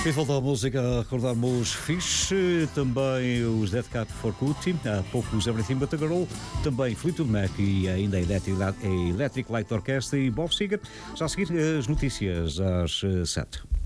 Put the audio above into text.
E volta à música, a recordarmos Fish, também os Dead Cat for Cutie, há pouco os Everything But a Girl, também Fleetwood Mac e ainda a Electric Light Orchestra e Bob Seger. Já a seguir as notícias às 7.